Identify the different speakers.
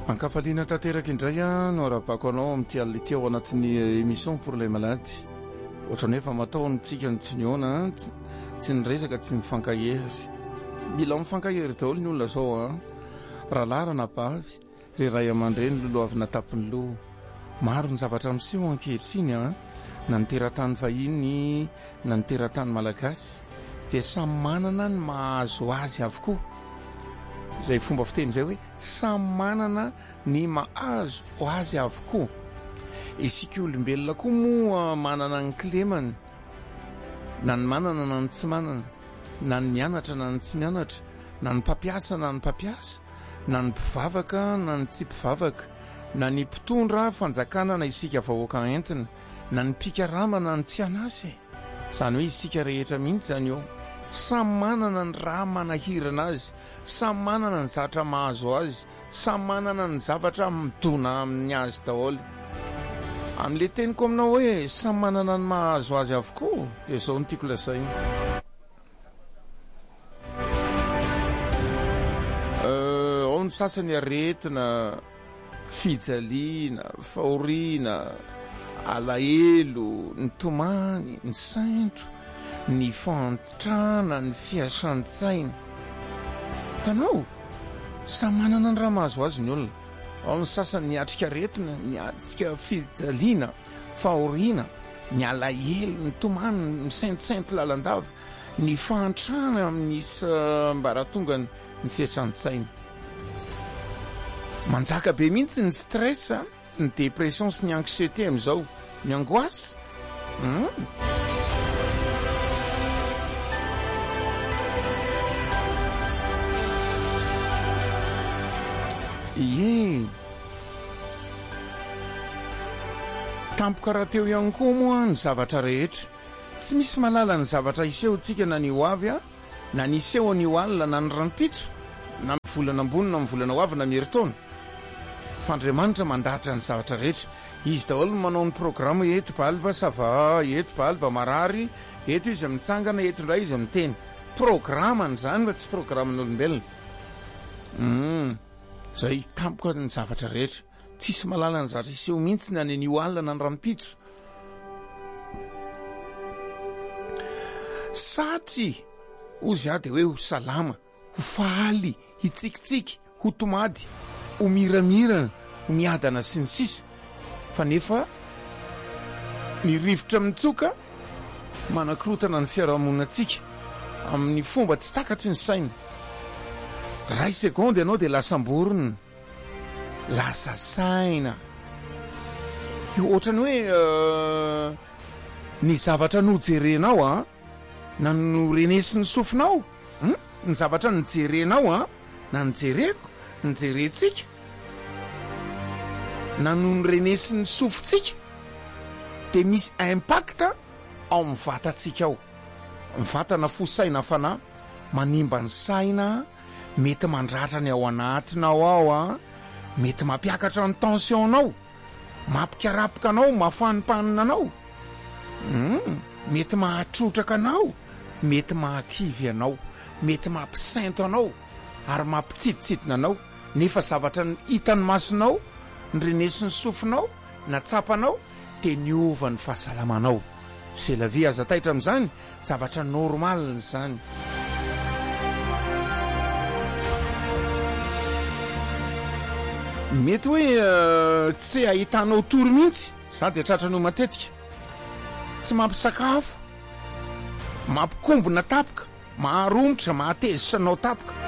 Speaker 1: Ankafaliana tanteraka indray no arabako anao amin'ity ality ao anatin'ny émission pour les malades. Ohatran'ny efa mataontsika ny tsiniona tsy niresaka tsy mifankahery. Mila mifankahery daholo ny olona zao raha larana bavy ry ray aman-dreny lolo avy natapiny loha. Maro ny zavatra miseho ankehitriny na ny teratany vahiny na ny teratany malagasy dia samy manana ny mahazo azy avokoa. Zay fomba fiteny zay hoe samy manana ny mahazo azy avokoa. Isika olombelona koa moa manana ny kilemany, na ny manana na ny tsy manana, na ny mianatra na ny tsy mianatra, na ny mpampiasa na ny mpampiasa, na ny mpivavaka na ny tsy mpivavaka, na ny mpitondra fanjakana na isika vahoaka entina, na ny mpikarama na ny tsy anasy. Zany hoe isika rehetra mihitsy zany eo. Samy manana ny raha manahirana azy, samy manana ny zavatra mahazo azy, samy manana ny zavatra midona amin'ny azy daholo. Amin'le teniko aminao hoe samy manana ny mahazo azy avokoa dia zao ny tiako lazaina. Ao ny sasany aretina, fijaliana, fahoriana, alahelo, ny tomany, ny saintro, ny fantrana, ny fiasan-tsaina. Tanao, samy manana ny raha mahazo azy ny olona. Ao ny sasany niatrika aretina, niatrika fijaliana, fahoriana, ny alahelo, ny tomany, ny saintosainto lalandava, ny fantrana amin'isy mbaratonga ny fiasan-tsaina. Manjaka be mihitsy ny stress, ny depression sy ny anxiété amin'izao, ny angoisse. Ie, tampoka raha teo ihany koa moa ny zavatra rehetra. Tsy misy malala ny zavatra iseho tsika na ny ho avy na ny iseho ny ho alina na ny rampitso, na mivolana ambony na mivolana ho avy na mieritaona. Fa Andriamanitra mandahatra ny zavatra rehetra. Izy daholo manao ny programa eto balba sava, eto balba marary, eto izy mitsangana, eto indray izy miteny. Programany zany fa tsy programan'olombelona. Zay tampoka ny zavatra rehetra. Tsisy malala ny zavatra iseho mihitsy na ny ho alina na ny rampitso. Satry ozy dia hoe ho salama, ho fahaly, hitsikitsiky, ho tomady, ho miramirana, ho miadana sy ny sisa. Fa nefa ny rivotra mitsoka manakorotana ny fiarahamoninatsika amin'ny fomba tsy takatry ny saina. Ray seconde ianao dia lasa amborona, lasa saina. Io ohatrany hoe ny zavatra nojerenao na norenesin'ny sofinao, ny zavatra nojerenao na nijereko, nijerentsika, na norenesin'ny sofintsika, dia misy impact ao amin'ny vatantsika ao. Ny vatana fo saina fanahy manimba ny saina, mety mandratra ny ao anatinao ao mety mampiakatra ny tensionanao, mampikarapoka anao, mafanimpanina anao, mety mahatrotraka anao, mety mahakivy anao, mety mampisainto anao ary mampitsiditsidina anao. Nefa zavatra ny hitany masonao, ny renesin'ny sofinao, na tsapanao, dia niova ny fahasalamanao. C'est la vie aza taitra amin'izany, zavatra normal zany. Mety hoe tsy ahitanao tory mihitsy, za dia tratranao matetika. Tsy mampisakafo, mampikombona tapoka, maharombotra, mahatezitra anao tapoka.